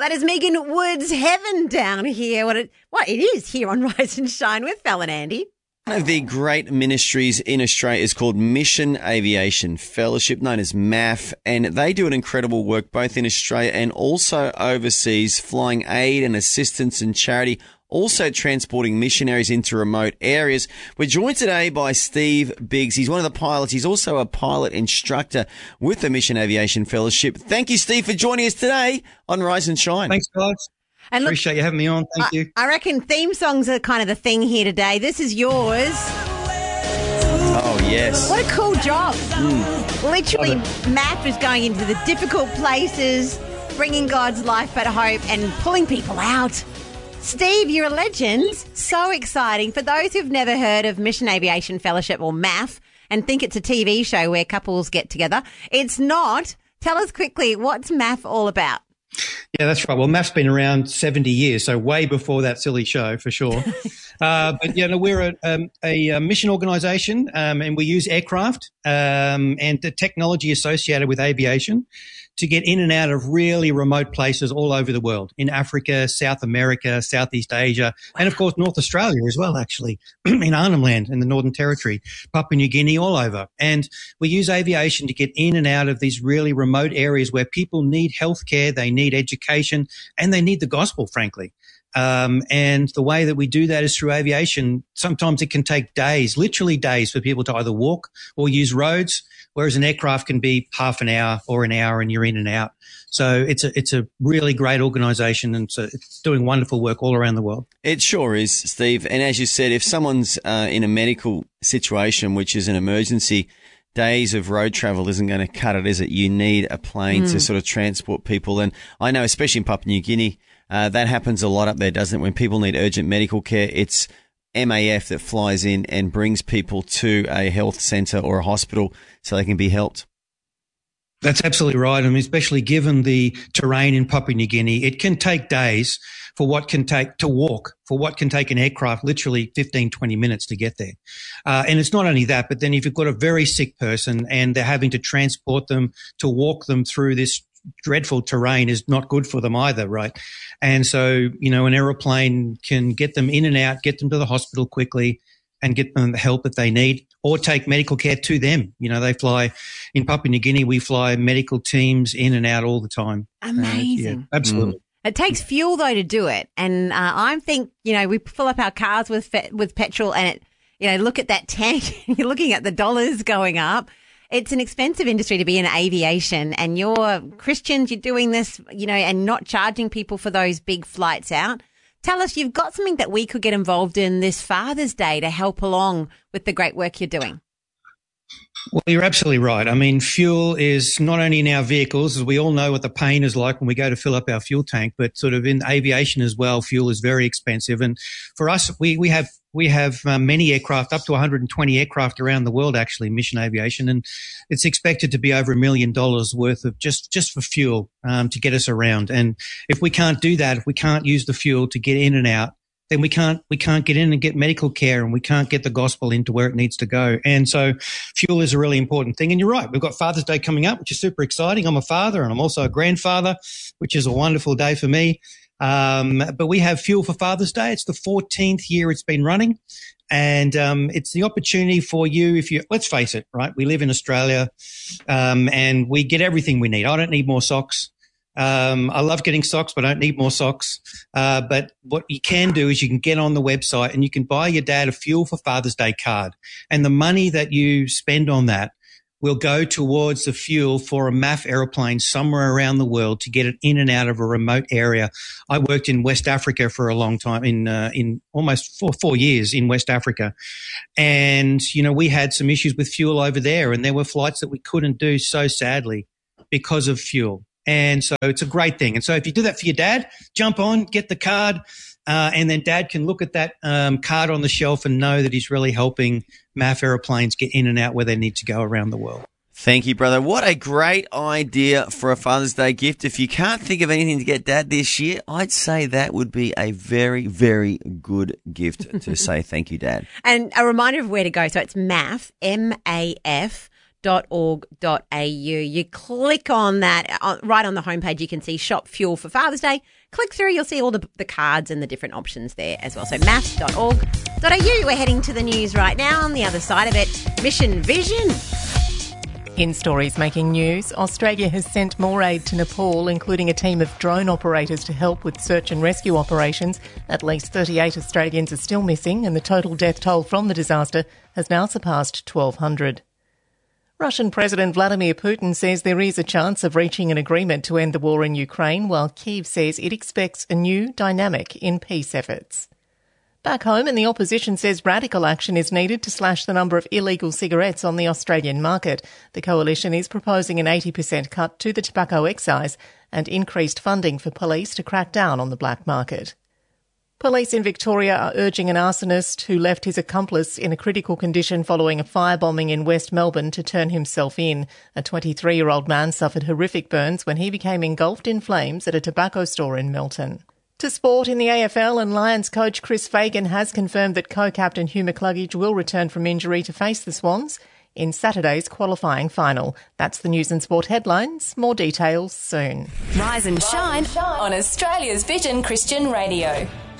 that is Megan Wood's Heaven down here. What it is here on Rise and Shine with Fel and Andy. One of the great ministries in Australia is called Mission Aviation Fellowship, known as MAF, and they do an incredible work both in Australia and also overseas, flying aid and assistance and charity, also transporting missionaries into remote areas. We're joined today by Steve Biggs. He's one of the pilots. He's also a pilot instructor with the Mission Aviation Fellowship. Thank you, Steve, for joining us today on Rise and Shine. Thanks, guys. And look, appreciate you having me on. Thank you. I reckon theme songs are kind of the thing here today. This is yours. Oh, yes. What a cool job. Literally, MAF is going into the difficult places, bringing God's life at hope and pulling people out. Steve, you're a legend. So exciting. For those who've never heard of Mission Aviation Fellowship, or MAF, and think it's a TV show where couples get together, it's not. Tell us quickly, what's MAF all about? Yeah, that's right. Well, MAF's been around 70 years, so way before that silly show, for sure. But, we're a mission organisation, and we use aircraft and the technology associated with aviation to get in and out of really remote places all over the world, in Africa, South America, Southeast Asia, and, of course, North Australia as well, actually, in Arnhem Land, in the Northern Territory, Papua New Guinea, all over. And we use aviation to get in and out of these really remote areas where people need healthcare, they need education, and they need the gospel, frankly. And the way that we do that is through aviation. Sometimes it can take days, literally days, for people to either walk or use roads, whereas an aircraft can be half an hour or an hour and you're in and out. So it's a really great organisation, and so it's doing wonderful work all around the world. It sure is, Steve. And as you said, if someone's in a medical situation, which is an emergency, days of road travel isn't going to cut it, is it? You need a plane to sort of transport people. And I know, especially in Papua New Guinea, that happens a lot up there, doesn't it? When people need urgent medical care, it's MAF that flies in and brings people to a health centre or a hospital so they can be helped. That's absolutely right. I mean, especially given the terrain in Papua New Guinea, it can take days for what can take to walk, for what can take an aircraft literally 15, 20 minutes to get there. And it's not only that, but then if you've got a very sick person and they're having to transport them, to walk them through this dreadful terrain is not good for them either, right? And so, an aeroplane can get them in and out, get them to the hospital quickly, and get them the help that they need, or take medical care to them. They fly in Papua New Guinea. We fly medical teams in and out all the time. Amazing. Absolutely. It takes fuel though to do it, and I think we fill up our cars with petrol, and look at that tank. You're looking at the dollars going up. It's an expensive industry to be in aviation, and you're Christians. You're doing this, and not charging people for those big flights out. Tell us, you've got something that we could get involved in this Father's Day to help along with the great work you're doing. Well, you're absolutely right. I mean, fuel is not only in our vehicles, as we all know what the pain is like when we go to fill up our fuel tank, but sort of in aviation as well, fuel is very expensive. And for us, we have many aircraft, up to 120 aircraft around the world, actually, Mission Aviation, and it's expected to be over $1 million worth of just for fuel to get us around. And if we can't do that, if we can't use the fuel to get in and out, then we can't get in and get medical care, and we can't get the gospel into where it needs to go. And so fuel is a really important thing. And you're right, we've got Father's Day coming up, which is super exciting. I'm a father and I'm also a grandfather, which is a wonderful day for me. But we have Fuel for Father's Day. It's the 14th year it's been running. And it's the opportunity for you, let's face it, right? We live in Australia and we get everything we need. I don't need more socks. I love getting socks, but I don't need more socks. But what you can do is you can get on the website and you can buy your dad a Fuel for Father's Day card. And the money that you spend on that will go towards the fuel for a MAF aeroplane somewhere around the world to get it in and out of a remote area. I worked in West Africa for a long time, in almost four years in West Africa. And, we had some issues with fuel over there, and there were flights that we couldn't do, so sadly, because of fuel. And so it's a great thing. And so if you do that for your dad, jump on, get the card, and then dad can look at that card on the shelf and know that he's really helping MAF aeroplanes get in and out where they need to go around the world. Thank you, brother. What a great idea for a Father's Day gift. If you can't think of anything to get Dad this year, I'd say that would be a very, very good gift to say thank you, Dad. And a reminder of where to go. So it's MAF, MAF You click on that, right on the homepage you can see Shop Fuel for Father's Day. Click through, you'll see all the cards and the different options there as well. So math.org.au. We're heading to the news right now. On the other side of it, Mission Vision. In stories making news, Australia has sent more aid to Nepal, including a team of drone operators to help with search and rescue operations. At least 38 Australians are still missing, and the total death toll from the disaster has now surpassed 1,200. Russian President Vladimir Putin says there is a chance of reaching an agreement to end the war in Ukraine, while Kyiv says it expects a new dynamic in peace efforts. Back home, and the opposition says radical action is needed to slash the number of illegal cigarettes on the Australian market. The coalition is proposing an 80% cut to the tobacco excise and increased funding for police to crack down on the black market. Police in Victoria are urging an arsonist who left his accomplice in a critical condition following a firebombing in West Melbourne to turn himself in. A 23-year-old man suffered horrific burns when he became engulfed in flames at a tobacco store in Melton. To sport in the AFL, and Lions coach Chris Fagan has confirmed that co-captain Hugh McCluggage will return from injury to face the Swans in Saturday's qualifying final. That's the news and sport headlines. More details soon. Rise and shine on Australia's Vision Christian Radio.